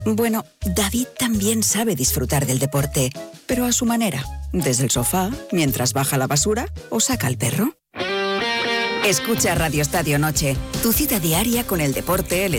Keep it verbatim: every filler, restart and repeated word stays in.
Bueno, David también sabe disfrutar del deporte, pero a su manera. Desde el sofá, mientras baja la basura o saca al perro. Escucha Radio Estadio Noche, tu cita diaria con el deporte, el